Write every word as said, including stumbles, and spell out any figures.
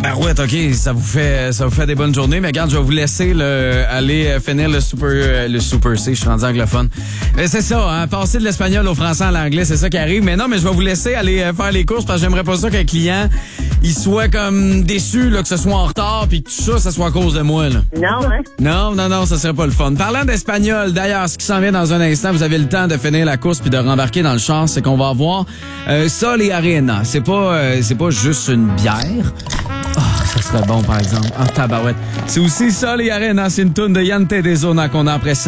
Tabarouette, OK, ça vous fait ça vous fait des bonnes journées, mais regarde, je vais vous laisser le, aller finir le super le super C, je suis rendu anglophone. Mais c'est ça, hein, passer de l'espagnol au français à l'anglais, c'est ça qui arrive. Mais non, mais je vais vous laisser aller faire les courses parce que j'aimerais pas ça qu'un client il soit comme déçu là, que ce soit en retard puis que tout ça, ça soit à cause de moi. Là. Non, hein? Non, non, non, ça serait pas le fun. Parlant d'espagnol, d'ailleurs, ce qui s'en vient dans un instant, vous avez le temps de finir la course puis de rembarquer dans le char, c'est qu'on va avoir euh, Sol et Arena. C'est pas, euh, c'est pas juste une bière. Ah, oh, ça serait bon, par exemple. En tabarouette. C'est aussi Sol et Arena, c'est une toune de Yann Tedezona qu'on a apprécié.